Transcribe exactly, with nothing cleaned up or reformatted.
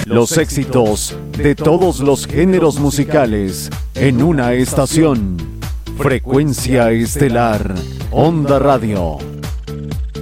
Los éxitos de todos los géneros musicales en una estación. Frecuencia Estelar, Onda Radio.